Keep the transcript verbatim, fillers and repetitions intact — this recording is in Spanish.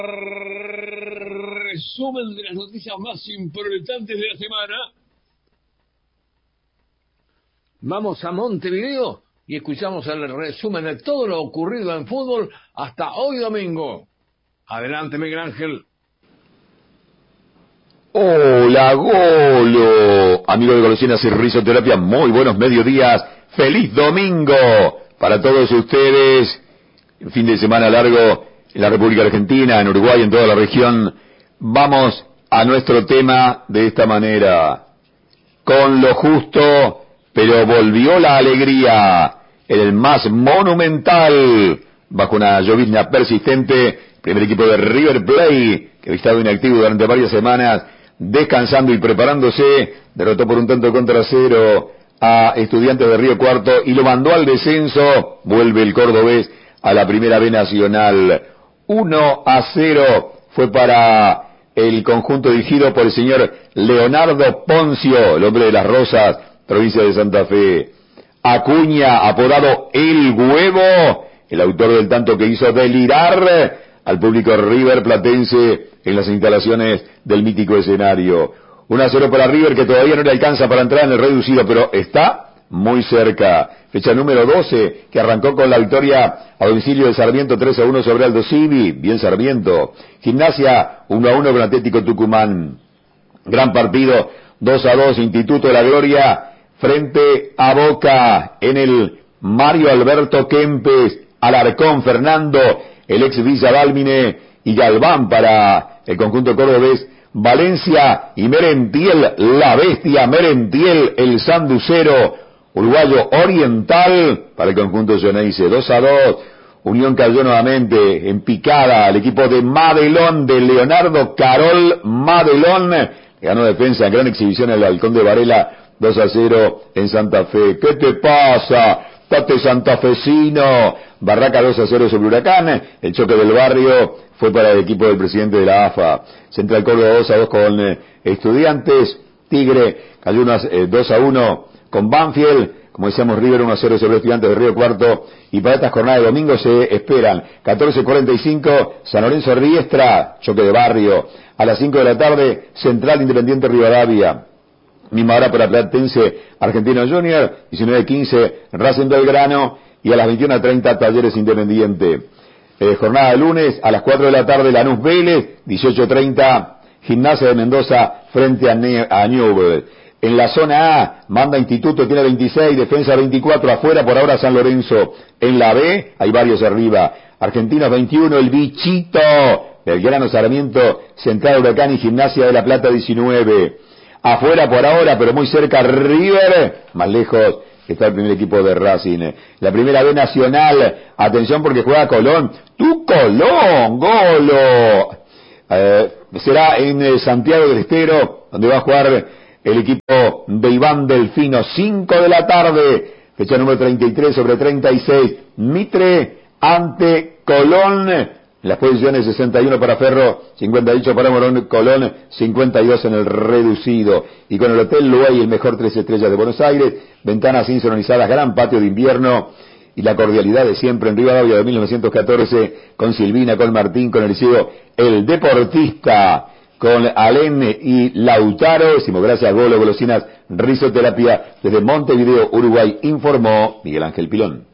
Resumen de las noticias más importantes de la semana. Vamos a Montevideo y escuchamos el resumen de todo lo ocurrido en fútbol hasta hoy domingo. Adelante, Miguel Ángel. Hola, Golo. Amigo de Golosinas y Risoterapia, muy buenos mediodías. Feliz domingo para todos ustedes. Fin de semana largo en la República Argentina, en Uruguay, en toda la región. Vamos a nuestro tema de esta manera. Con lo justo, pero volvió la alegría en el más monumental, bajo una llovizna persistente, primer equipo de River Plate, que había estado inactivo durante varias semanas, descansando y preparándose, derrotó por un tanto contra cero a Estudiantes de Río Cuarto y lo mandó al descenso. Vuelve el cordobés a la Primera B Nacional. uno a cero fue para el conjunto dirigido por el señor Leonardo Poncio, el hombre de las Rosas, provincia de Santa Fe. Acuña, apodado El Huevo, el autor del tanto que hizo delirar al público River Platense en las instalaciones del mítico escenario. uno a cero para River, que todavía no le alcanza para entrar en el reducido, pero está muy cerca. Fecha número doce, que arrancó con la victoria a domicilio de Sarmiento tres a uno sobre Aldo Civi. Bien Sarmiento. Gimnasia uno a uno con Atlético Tucumán. Gran partido, dos a dos, Instituto de la Gloria frente a Boca en el Mario Alberto Kempes. Alarcón, Fernando, el ex Villa Dálmine y Galván para el conjunto cordobés. Valencia y Merentiel, la bestia Merentiel, el sanducero uruguayo oriental para el conjunto Geneise. dos a dos, Unión cayó nuevamente en picada al equipo de Madelón, de Leonardo Carol Madelón, ganó defensa en gran exhibición el Halcón de Varela, dos a cero en Santa Fe. ¿Qué te pasa? Tate santafesino. Barraca dos a cero sobre Huracán. El choque del barrio fue para el equipo del presidente de la A F A. Central Córdoba dos a dos con eh, Estudiantes. Tigre cayó unas, eh, dos a uno con Banfield. Como decíamos, River uno a cero sobre Estudiantes de Río Cuarto. Y para estas jornadas de domingo se esperan catorce cuarenta y cinco, San Lorenzo Riestra, choque de barrio. A las cinco de la tarde, Central Independiente Rivadavia. Misma hora para Platense Argentino Junior, diecinueve quince, Racing Belgrano, y a las veintiuna treinta, Talleres Independiente. Eh, jornada de lunes, a las cuatro de la tarde, Lanús Vélez, dieciocho treinta, Gimnasia de Mendoza frente a, ne a Newell's. En la zona A, Manda Instituto tiene veintiséis, Defensa veinticuatro, afuera por ahora San Lorenzo. En la B, hay varios arriba. Argentinos veintiuno, el Bichito, Belgrano Sarmiento, Central Huracán y Gimnasia de la Plata diecinueve. Afuera por ahora, pero muy cerca River, más lejos está el primer equipo de Racing. La Primera B Nacional, atención porque juega Colón. ¡Tu Colón, Golo! Eh, será en eh, Santiago del Estero, donde va a jugar el equipo de Iván Delfino, cinco de la tarde, fecha número treinta y tres sobre treinta y seis, Mitre ante Colón. Las posiciones sesenta y uno para Ferro, cincuenta y ocho para Morón, Colón, cincuenta y dos en el reducido. Y con el Hotel Luay, el mejor tres estrellas de Buenos Aires, ventanas insonorizadas, gran patio de invierno y la cordialidad de siempre en Rivadavia de mil novecientos catorce, con Silvina, con Martín, con Eliseo, el deportista, con Alén y Lautaro. Decimos gracias, Golo, Golosinas, Risoterapia, desde Montevideo, Uruguay, informó Miguel Ángel Pilón.